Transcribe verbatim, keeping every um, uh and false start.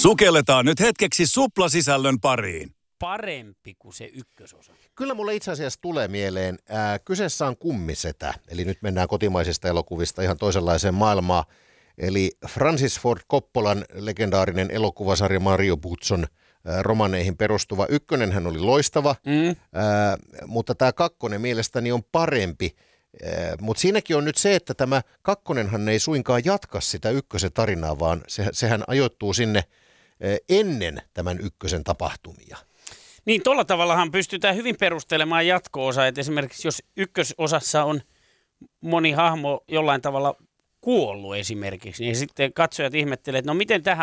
Sukelletaan nyt hetkeksi suplasisällön pariin. Parempi kuin se ykkösosa. Kyllä mulle itse asiassa tulee mieleen. Ää, kyseessä on Kummisetä, eli nyt mennään kotimaisista elokuvista ihan toisenlaiseen maailmaan. Eli Francis Ford Coppolan legendaarinen elokuvasarja Mario Puzon ää, romaneihin perustuva ykkönen hän oli loistava, mm. ää, mutta tämä kakkonen mielestäni on parempi. Mutta siinäkin on nyt se, että tämä kakkonenhan ei suinkaan jatka sitä ykkösen tarinaa, vaan se, sehän ajoittuu sinne ennen tämän ykkösen tapahtumia. Niin, tuolla tavallahan pystytään hyvin perustelemaan jatko-osa, että esimerkiksi jos ykkösosassa on moni hahmo jollain tavalla kuollut esimerkiksi, niin sitten katsojat ihmettelee, että no miten tähän